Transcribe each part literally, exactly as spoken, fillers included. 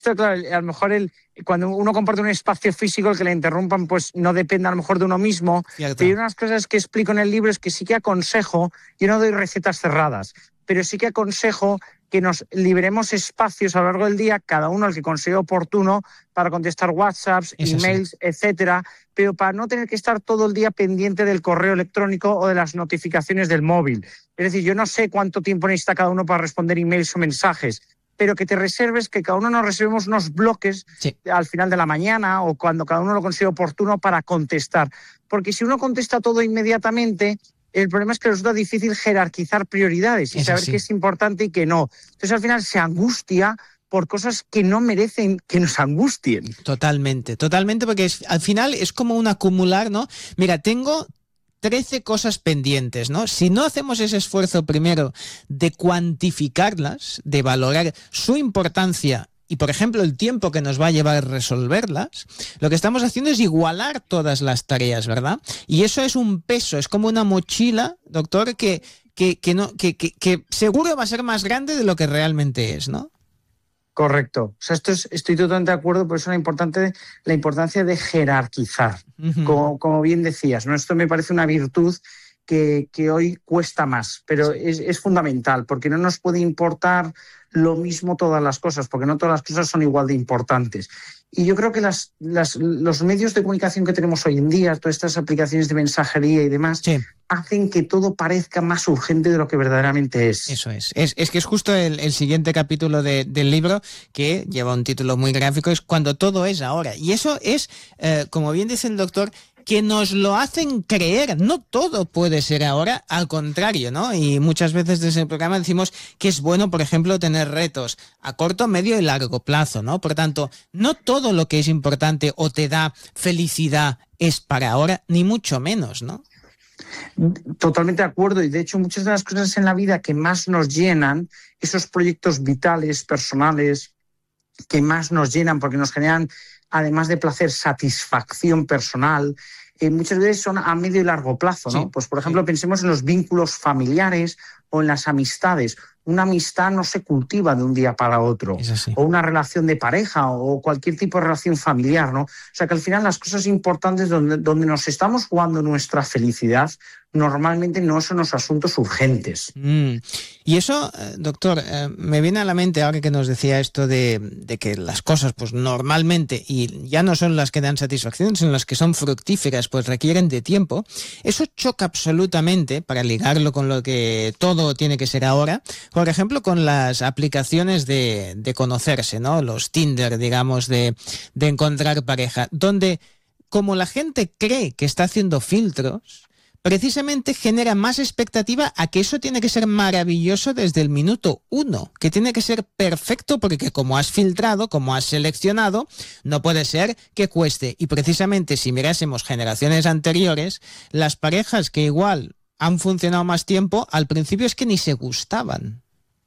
Esto, claro, a lo mejor el, cuando uno comparte un espacio físico, el que le interrumpan, pues no depende a lo mejor de uno mismo. Cierto. Pero una de las cosas que explico en el libro es que sí que aconsejo, yo no doy recetas cerradas, pero sí que aconsejo que nos liberemos espacios a lo largo del día, cada uno el que considere oportuno, para contestar WhatsApps, Eso emails, sí. etcétera, pero para no tener que estar todo el día pendiente del correo electrónico o de las notificaciones del móvil. Es decir, yo no sé cuánto tiempo necesita cada uno para responder emails o mensajes, pero que te reserves, que cada uno nos reservemos unos bloques Sí. al final de la mañana o cuando cada uno lo considere oportuno para contestar. Porque si uno contesta todo inmediatamente, el problema es que resulta difícil jerarquizar prioridades y Eso saber sí. qué es importante y qué no. Entonces, al final se angustia por cosas que no merecen que nos angustien. Totalmente, totalmente, porque es, al final es como un acumular, ¿no? Mira, tengo trece cosas pendientes, ¿no? Si no hacemos ese esfuerzo primero de cuantificarlas, de valorar su importancia y, por ejemplo, el tiempo que nos va a llevar a resolverlas, lo que estamos haciendo es igualar todas las tareas, ¿verdad? Y eso es un peso, es como una mochila, doctor, que, que, que, no, que, que, que seguro va a ser más grande de lo que realmente es, ¿no? Correcto. O sea, esto es, estoy totalmente de acuerdo, por eso la, importante, la importancia de jerarquizar. Uh-huh. Como, como bien decías, ¿no? Esto me parece una virtud que, que hoy cuesta más, pero es, es fundamental, porque no nos puede importar lo mismo todas las cosas, porque no todas las cosas son igual de importantes. Y yo creo que las, las, los medios de comunicación que tenemos hoy en día, todas estas aplicaciones de mensajería y demás, sí. hacen que todo parezca más urgente de lo que verdaderamente es. Eso es. Es, es que es justo el, el siguiente capítulo de, del libro, que lleva un título muy gráfico, es Cuando todo es ahora. Y eso es, eh, como bien dice el doctor, que nos lo hacen creer. No todo puede ser ahora, al contrario, ¿no? Y muchas veces desde el programa decimos que es bueno, por ejemplo, tener retos a corto, medio y largo plazo, ¿no? Por tanto, no todo lo que es importante o te da felicidad es para ahora, ni mucho menos, ¿no? Totalmente de acuerdo, y de hecho muchas de las cosas en la vida que más nos llenan, esos proyectos vitales, personales, que más nos llenan porque nos generan, además de placer, satisfacción personal, eh, muchas veces son a medio y largo plazo, ¿no? Sí, pues por ejemplo, sí. pensemos en los vínculos familiares o en las amistades. Una amistad no se cultiva de un día para otro, Es así. o una relación de pareja o cualquier tipo de relación familiar, ¿no? O sea que al final las cosas importantes donde, donde nos estamos jugando nuestra felicidad normalmente no son los asuntos urgentes. Mm. Y eso, eh, doctor, eh, me viene a la mente ahora que nos decía esto de, de que las cosas pues normalmente, y ya no son las que dan satisfacción, sino las que son fructíferas, pues requieren de tiempo. Eso choca absolutamente, para ligarlo con lo que todo tiene que ser ahora, por ejemplo, con las aplicaciones de, de conocerse, ¿no? Los Tinder, digamos, de, de encontrar pareja, donde como la gente cree que está haciendo filtros, precisamente genera más expectativa a que eso tiene que ser maravilloso desde el minuto uno, que tiene que ser perfecto porque como has filtrado, como has seleccionado, no puede ser que cueste. Y precisamente si mirásemos generaciones anteriores, las parejas que igual han funcionado más tiempo, al principio es que ni se gustaban.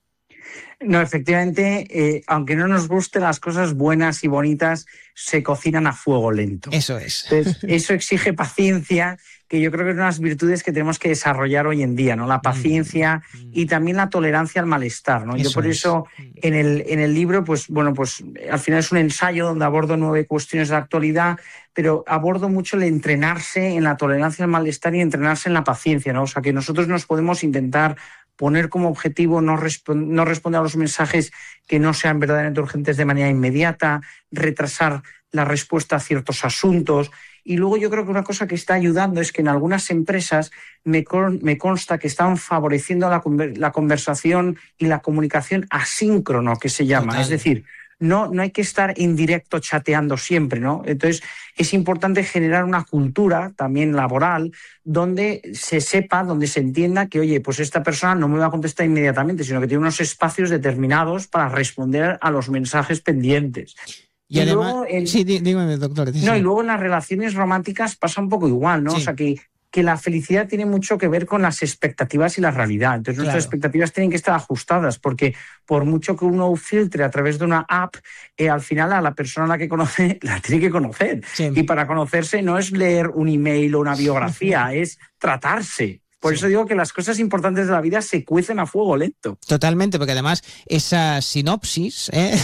No, efectivamente, eh, aunque no nos gusten las cosas buenas y bonitas, se cocinan a fuego lento. Eso es. Entonces, eso exige paciencia, que yo creo que es una de las virtudes que tenemos que desarrollar hoy en día, ¿no? La paciencia mm. y también la tolerancia al malestar, ¿no? Eso Yo por es. eso en el, en el libro, pues bueno, pues al final es un ensayo donde abordo nueve cuestiones de la actualidad, pero abordo mucho el entrenarse en la tolerancia al malestar y entrenarse en la paciencia, ¿no? O sea, que nosotros nos podemos intentar poner como objetivo no, resp- no responder a los mensajes que no sean verdaderamente urgentes de manera inmediata, retrasar la respuesta a ciertos asuntos. Y luego yo creo que una cosa que está ayudando es que en algunas empresas me, con, me consta que están favoreciendo la, la conversación y la comunicación asíncrono, que se llama. Total. Es decir, no, no hay que estar en directo chateando siempre, ¿no? Entonces es importante generar una cultura también laboral donde se sepa, donde se entienda que, oye, pues esta persona no me va a contestar inmediatamente, sino que tiene unos espacios determinados para responder a los mensajes pendientes. Y, y además, luego en, sí, dígame, doctor. Sí, no, sí. y luego en las relaciones románticas pasa un poco igual, ¿no? Sí. O sea, que, que la felicidad tiene mucho que ver con las expectativas y la realidad. Entonces, claro. Nuestras expectativas tienen que estar ajustadas, porque por mucho que uno filtre a través de una app, eh, al final a la persona a la que conoce la tiene que conocer. Sí. Y para conocerse no es leer un email o una biografía, es tratarse. Por sí. eso digo que las cosas importantes de la vida se cuecen a fuego lento. Totalmente, porque además esa sinopsis, ¿eh?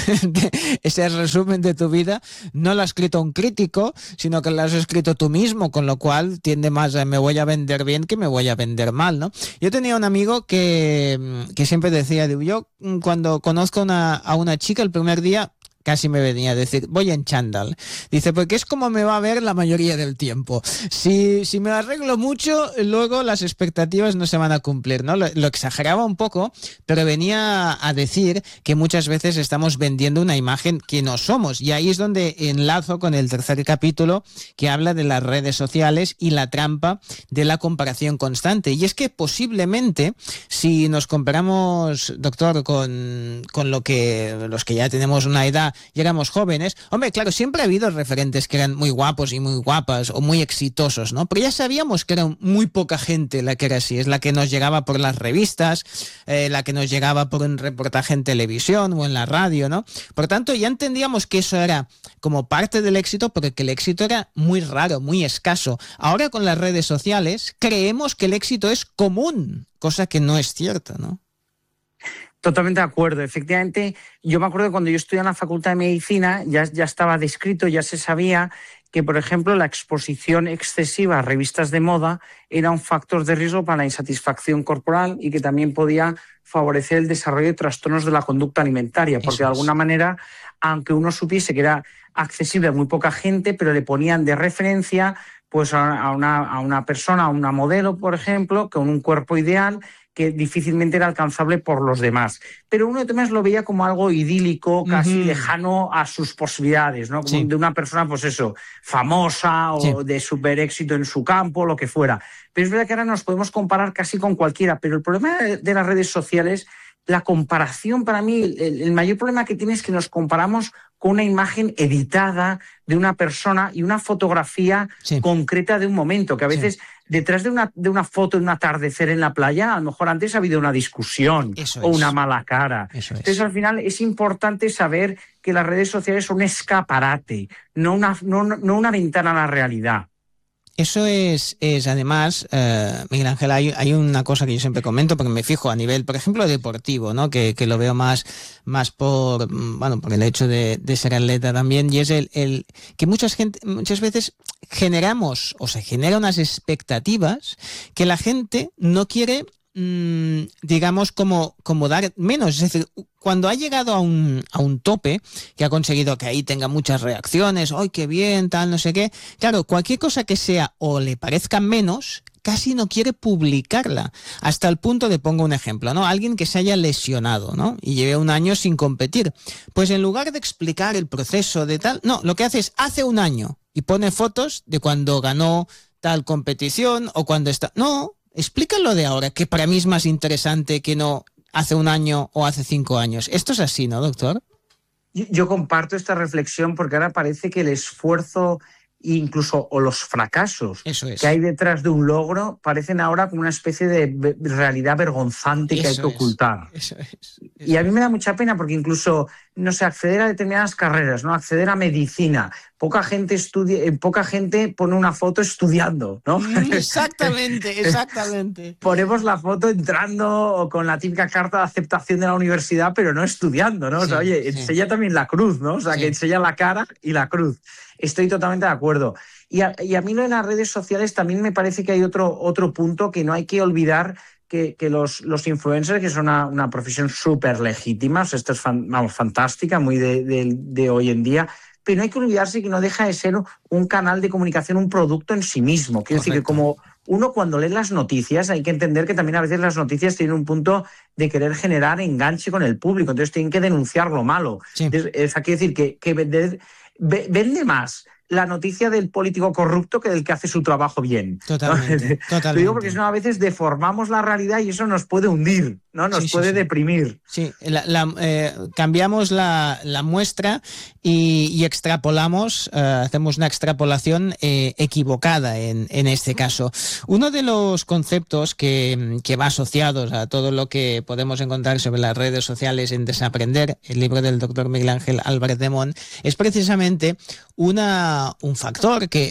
ese resumen de tu vida, no lo ha escrito un crítico, sino que lo has escrito tú mismo, con lo cual tiende más a me voy a vender bien que me voy a vender mal, ¿no? Yo tenía un amigo que, que siempre decía, yo cuando conozco una, a una chica el primer día, casi me venía a decir, voy en chándal. Dice, porque es como me va a ver la mayoría del tiempo. Si, si me arreglo mucho, luego las expectativas no se van a cumplir, ¿no? Lo, lo exageraba un poco, pero venía a decir que muchas veces estamos vendiendo una imagen que no somos. Y ahí es donde enlazo con el tercer capítulo que habla de las redes sociales y la trampa de la comparación constante. Y es que posiblemente, si nos comparamos, doctor, con, con lo que los que ya tenemos una edad y éramos jóvenes, hombre, claro, siempre ha habido referentes que eran muy guapos y muy guapas o muy exitosos, ¿no? Pero ya sabíamos que era muy poca gente la que era así, es la que nos llegaba por las revistas, eh, la que nos llegaba por un reportaje en televisión o en la radio, ¿no? Por tanto, ya entendíamos que eso era como parte del éxito, pero que el éxito era muy raro, muy escaso. Ahora con las redes sociales creemos que el éxito es común, cosa que no es cierta, ¿no? Totalmente de acuerdo. Efectivamente, yo me acuerdo que cuando yo estudiaba en la Facultad de Medicina ya, ya estaba descrito, ya se sabía que, por ejemplo, la exposición excesiva a revistas de moda era un factor de riesgo para la insatisfacción corporal y que también podía favorecer el desarrollo de trastornos de la conducta alimentaria, porque de alguna manera, aunque uno supiese que era accesible a muy poca gente, pero le ponían de referencia pues a una, a una persona, a una modelo, por ejemplo, con un cuerpo ideal que difícilmente era alcanzable por los demás. Pero uno además lo veía como algo idílico, casi uh-huh. lejano a sus posibilidades, ¿no? Como sí. de una persona, pues eso, famosa o sí. de súper éxito en su campo, lo que fuera. Pero es verdad que ahora nos podemos comparar casi con cualquiera, pero el problema de las redes sociales, la comparación, para mí, el, el mayor problema que tiene es que nos comparamos con una imagen editada de una persona y una fotografía sí. concreta de un momento, que a veces sí. detrás de una, de una foto de un atardecer en la playa, a lo mejor antes ha habido una discusión Eso o es. una mala cara. Eso Entonces, es. al final, es importante saber que las redes sociales son un escaparate, no una, no, no una ventana a la realidad. Eso es, es además, eh, Miguel Ángel, hay, hay una cosa que yo siempre comento, porque me fijo a nivel, por ejemplo, deportivo, ¿no? Que, que lo veo más, más por, bueno, por el hecho de, de ser atleta también, y es el, el que muchas gente, muchas veces generamos, o se generan unas expectativas que la gente no quiere, mmm, digamos, como, como dar menos. Es decir, cuando ha llegado a un, a un tope, que ha conseguido que ahí tenga muchas reacciones, ¡ay, qué bien!, tal, no sé qué. Claro, cualquier cosa que sea o le parezca menos, casi no quiere publicarla. Hasta el punto de, pongo un ejemplo, ¿no? Alguien que se haya lesionado, ¿no? Y lleve un año sin competir. Pues en lugar de explicar el proceso de tal, no, lo que hace es, hace un año, y pone fotos de cuando ganó tal competición o cuando está... No, explícalo de ahora, que para mí es más interesante que no hace un año o hace cinco años. Esto es así, ¿no, doctor? Yo, yo comparto esta reflexión porque ahora parece que el esfuerzo, incluso o los fracasos Eso es. que hay detrás de un logro, parecen ahora como una especie de realidad vergonzante que Eso hay que es. ocultar. Eso es. Eso y a mí me da mucha pena porque incluso, no sé, acceder a determinadas carreras, ¿no? Acceder a medicina, poca gente estudia, poca gente pone una foto estudiando, ¿no? Exactamente, exactamente. Ponemos la foto entrando o con la típica carta de aceptación de la universidad, pero no estudiando, ¿no? Sí, o sea, oye, sí. enseña también la cruz, ¿no? O sea, sí. que enseña la cara y la cruz. Estoy totalmente de acuerdo. Y a, y a mí lo de las redes sociales también me parece que hay otro, otro punto que no hay que olvidar, que, que los, los influencers, que son una, una profesión súper legítima, o sea, esto es fan, vamos, fantástica, muy de, de, de hoy en día, pero no hay que olvidarse que no deja de ser un canal de comunicación, un producto en sí mismo. Quiero Correcto. decir que como uno cuando lee las noticias hay que entender que también a veces las noticias tienen un punto de querer generar enganche con el público, entonces tienen que denunciar lo malo. Sí. Entonces, es, quiere decir que, que vender, vende más la noticia del político corrupto que del que hace su trabajo bien. Totalmente, ¿no? totalmente. Lo digo porque si no, a veces deformamos la realidad y eso nos puede hundir, ¿no? Nos sí, puede sí, sí. deprimir. Sí, la, la, eh, cambiamos la, la muestra y, y extrapolamos, eh, hacemos una extrapolación eh, equivocada en, en este caso. Uno de los conceptos que, que va asociados a todo lo que podemos encontrar sobre las redes sociales en Desaprender, el libro del doctor Miguel Ángel Álvarez de Mon, es precisamente una un factor que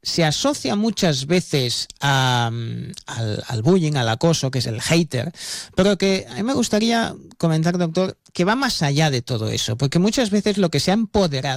se asocia muchas veces a, al, al bullying, al acoso, que es el hater, pero que a mí me gustaría comentar, doctor, que va más allá de todo eso, porque muchas veces lo que se ha empoderado